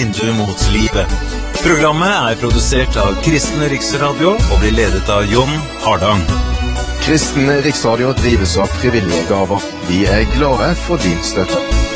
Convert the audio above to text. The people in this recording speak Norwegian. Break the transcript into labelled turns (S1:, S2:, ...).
S1: vindu mot livet. Programmet er produsert av Kristen Riksradio og blir ledet av Jon Hardang.
S2: Kristen Riksradio drives av frivillige gaver. Vi er glade for din støtte.